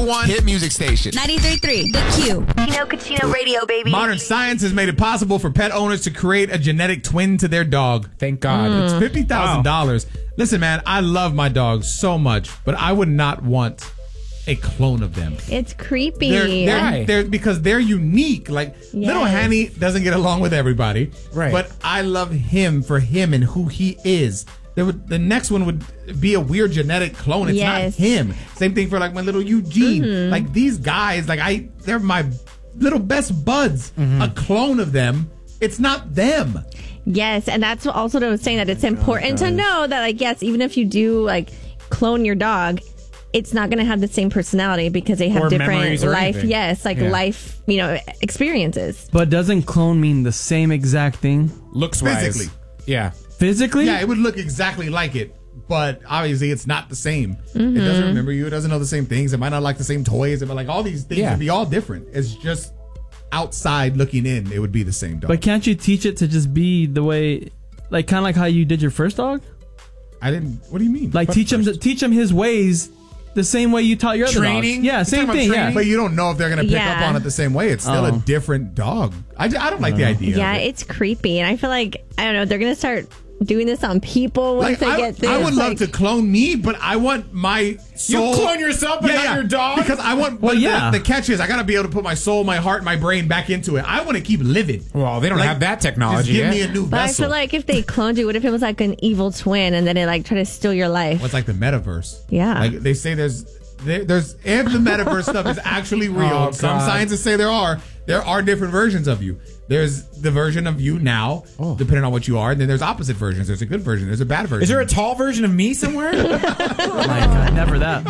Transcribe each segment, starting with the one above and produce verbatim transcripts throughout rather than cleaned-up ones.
one hit music station. ninety-three point three, The Q. Kino Cucino Radio, baby. Modern science has made it possible for pet owners to create a genetic twin to their dog. Thank God. Mm. It's fifty thousand dollars. Wow. Listen, man, I love my dogs so much, but I would not want a clone of them. It's creepy. They're, they're, they're, because they're unique. Like, yes. Little Hanny doesn't get along with everybody. Right. But I love him for him and who he is. There would, the next one would be a weird genetic clone. It's yes. not him. Same thing for like my little Eugene. Mm-hmm. Like these guys, like I, they're my little best buds. Mm-hmm. A clone of them. It's not them. Yes, and that's also what I was saying, that it's important oh, to know that, like, yes, even if you do like clone your dog, it's not going to have the same personality because they have or different life. Anything. Yes, like yeah. life, you know, experiences. But doesn't clone mean the same exact thing? Looks physically, wise. yeah. Physically? Yeah, it would look exactly like it, but obviously it's not the same. Mm-hmm. It doesn't remember you. It doesn't know the same things. It might not like the same toys. It might like all these things yeah. would be all different. It's just outside looking in, it would be the same dog. But can't you teach it to just be the way, like kind of like how you did your first dog? I didn't. What do you mean? Like teach him, to, teach him his ways the same way you taught your other training? dogs. Yeah, same thing. Yeah. But you don't know if they're going to pick yeah. up on it the same way. It's still oh. a different dog. I, I don't like the idea. Yeah, of it. It's creepy. And I feel like, I don't know, they're going to start doing this on people once like, they I, get this. I would like, love to clone me, but I want my soul. You clone yourself but yeah, not yeah. your dog? Because I want, well, yeah. the, the catch is I got to be able to put my soul, my heart, my brain back into it. I want to keep living. Well, they don't like, have that technology just give yet. me a new but vessel. I feel like if they cloned you, what if it was like an evil twin and then it like tried to steal your life? What's like the metaverse? Yeah. Like they say there's, there, there's, if the metaverse stuff is actually real, oh, some scientists say there are, there are different versions of you. There's the version of you now, oh. depending on what you are. And then there's opposite versions. There's a good version. There's a bad version. Is there a tall version of me somewhere? Oh my God, never that.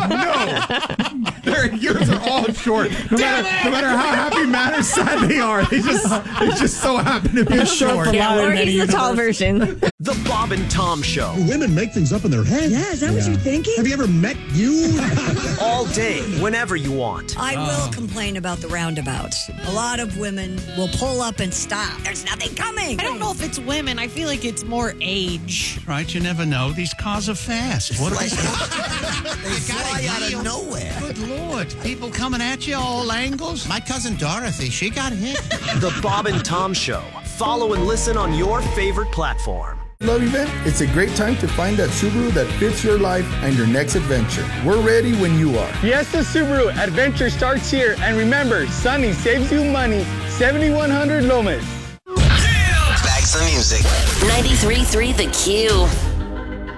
No. Their ears are all short. No matter, no matter how happy, mad, or sad they are, they just they just so happen to be short. Yeah, or he's the tall version. The Bob and Tom Show. Women make things up in their head. Yeah, is that yeah. what you're thinking? Have you ever met you? All day, whenever you want. I will complain about the roundabouts. A lot of women will pull up and stop. There's nothing coming. I don't know if it's women. I feel like it's more age. Right, you never know. These cars are fast. What they fly out of nowhere. Good Lord. People coming at you all angles. My cousin Dorothy, she got hit. The Bob and Tom Show. Follow and listen on your favorite platform. Love event? It's a great time to find that Subaru that fits your life and your next adventure. We're ready when you are. Fiesta Subaru, adventure starts here. And remember, Sunny saves you money. seventy-one hundred Lomas. Back to the music. ninety-three point three The Q.